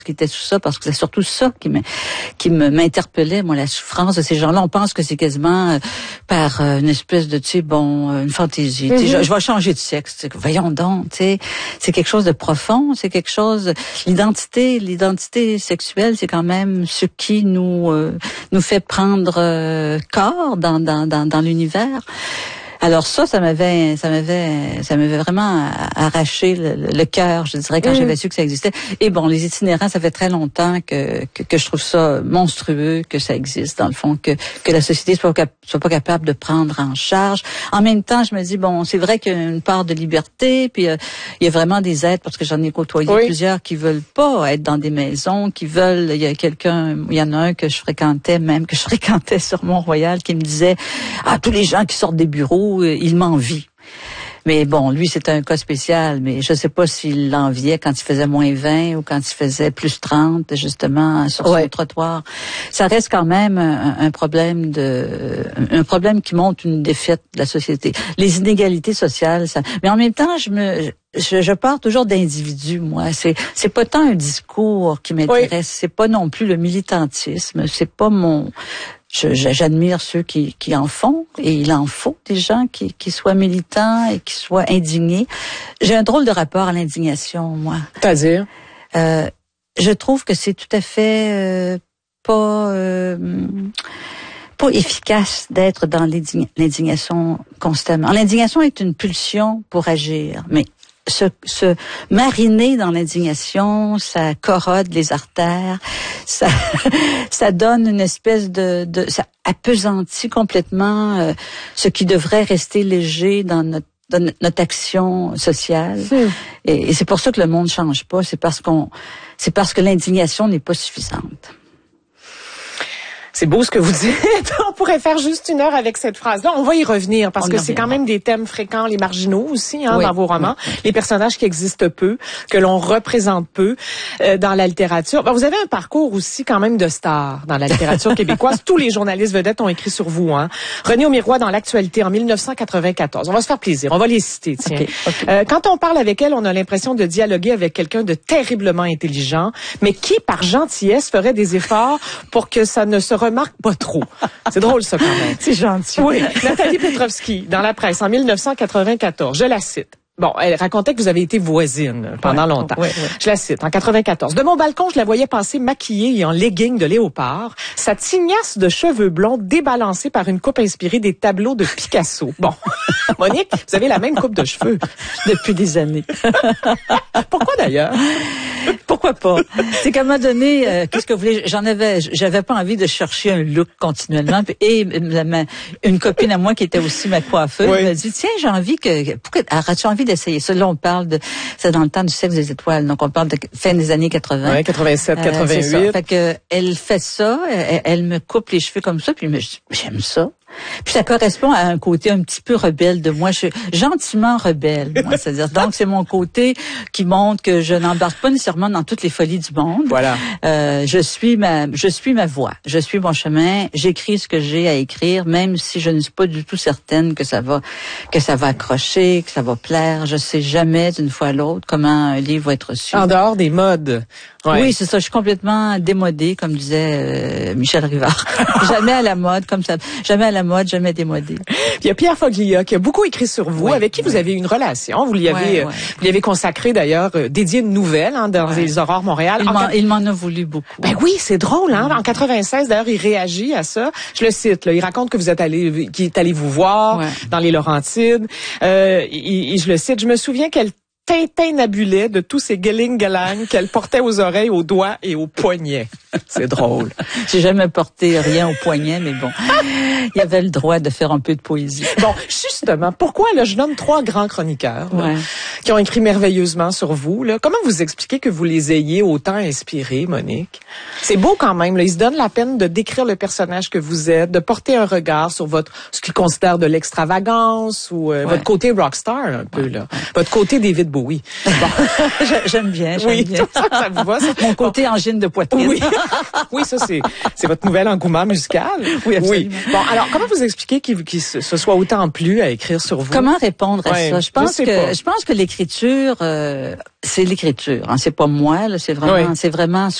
qui était tout ça, parce que c'est surtout ça qui m'interpellait, moi, la souffrance de ces gens-là. On pense que c'est quasiment par une espèce de, une fantaisie. Je vais changer de sexe. Voyons donc, c'est quelque chose de profond, c'est quelque chose. L'identité sexuelle, c'est quand même ce qui nous fait prendre corps dans l'univers. Alors ça m'avait vraiment arraché le cœur, je dirais, quand j'avais su que ça existait. Et bon, les itinérants, ça fait très longtemps que je trouve ça monstrueux que ça existe, dans le fond, que la société soit pas capable de prendre en charge. En même temps, je me dis, bon, c'est vrai qu'il y a une part de liberté, puis il y a vraiment des aides, parce que j'en ai côtoyé plusieurs qui veulent pas être dans des maisons, qui veulent, il y en a un que je fréquentais sur Mont-Royal, qui me disait, tous les gens qui sortent des bureaux, il m'envie. Mais bon, lui, c'était un cas spécial, mais je sais pas s'il l'enviait quand il faisait moins 20 ou quand il faisait plus 30, justement, sur son trottoir. Ça reste quand même un problème qui montre une défaite de la société. Les inégalités sociales, mais en même temps, je pars toujours d'individus, moi. C'est pas tant un discours qui m'intéresse, c'est pas non plus le militantisme, c'est pas j'admire ceux qui en font, et il en faut des gens qui soient militants et qui soient indignés. J'ai un drôle de rapport à l'indignation, moi. C'est-à-dire? Je trouve que c'est tout à fait pas efficace d'être dans l'indignation constamment. L'indignation est une pulsion pour agir, mais se mariner dans l'indignation, ça corrode les artères, ça donne une espèce ça appesantit complètement ce qui devrait rester léger dans notre action sociale. Et c'est pour ça que le monde change pas, c'est parce que l'indignation n'est pas suffisante. C'est beau ce que vous dites. On pourrait faire juste 1 heure avec cette phrase-là. On va y revenir parce que c'est quand même des thèmes fréquents, les marginaux aussi, dans vos romans. Les personnages qui existent peu, que l'on représente peu dans la littérature. Vous avez un parcours aussi quand même de star dans la littérature québécoise. Tous les journalistes vedettes ont écrit sur vous. René Aumirois dans l'Actualité en 1994. On va se faire plaisir. On va les citer. Tiens. Okay. Quand on parle avec elle, on a l'impression de dialoguer avec quelqu'un de terriblement intelligent, mais qui, par gentillesse, ferait des efforts pour que ça ne se remarque pas trop. C'est drôle, ça, quand même. C'est gentil. Oui. Nathalie Petrovski, dans la presse, en 1994, je la cite. Bon, elle racontait que vous avez été voisine pendant longtemps. Je la cite, en 94. De mon balcon, je la voyais passer maquillée et en legging de léopard, sa tignasse de cheveux blonds débalancée par une coupe inspirée des tableaux de Picasso. Bon, Monique, vous avez la même coupe de cheveux. Depuis des années. Pourquoi d'ailleurs? Pourquoi pas? C'est qu'à un moment donné, qu'est-ce que vous voulez, j'avais pas envie de chercher un look continuellement. Et une copine à moi qui était aussi ma coiffeuse m'a dit, tiens, as-tu envie d'essayer ça? Là, on parle c'est dans le temps du sexe des étoiles. Donc, on parle de fin des années 80. Oui, 87, 88. C'est ça. Fait que, elle fait ça, elle me coupe les cheveux comme ça, puis j'aime ça. Puis ça correspond à un côté un petit peu rebelle de moi. Je suis gentiment rebelle, moi. C'est-à-dire, donc c'est mon côté qui montre que je n'embarque pas nécessairement dans toutes les folies du monde. Voilà. Je suis ma voix. Je suis mon chemin. J'écris ce que j'ai à écrire, même si je ne suis pas du tout certaine que ça va accrocher, que ça va plaire. Je sais jamais d'une fois à l'autre comment un livre va être reçu. En dehors des modes. Ouais. Oui, c'est ça. Je suis complètement démodée, comme disait Michel Rivard. Jamais à la mode, comme ça. Jamais à la mode, jamais démodée. Il y a Pierre Foglia qui a beaucoup écrit sur vous, avec qui vous avez une relation. Vous lui avez consacré d'ailleurs, dédié une nouvelle dans les Aurores Montréal. Il m'en a voulu beaucoup. Ben oui, c'est drôle. En 96, d'ailleurs, il réagit à ça. Je le cite. Là, il raconte que qu'il est allé vous voir dans les Laurentides. Et je le cite. Je me souviens qu'elle tintinabulait de tous ces guéling-galang qu'elle portait aux oreilles, aux doigts et aux poignets. C'est drôle. J'ai jamais porté rien aux poignets, mais bon, il y avait le droit de faire un peu de poésie. Bon, justement, pourquoi là, je nomme 3 grands chroniqueurs qui ont écrit merveilleusement sur vous. Là. Comment vous expliquez que vous les ayez autant inspirés, Monique? C'est beau quand même. Là. Ils se donnent la peine de décrire le personnage que vous êtes, de porter un regard sur ce qu'ils considèrent de l'extravagance ou votre côté rockstar un peu. Là. Votre côté David Bowie. Bon. J'aime bien. Oui, bien. Ça vous va, ça? Mon côté angine de poitrine. Oui, oui, ça c'est votre nouvel engouement musical. Oui, absolument. Oui. Bon, alors comment vous expliquez qu'il se soit autant plu à écrire sur vous? Comment répondre à ça? Je pense que l'écriture, c'est l'écriture. Hein. C'est pas moi, là. C'est vraiment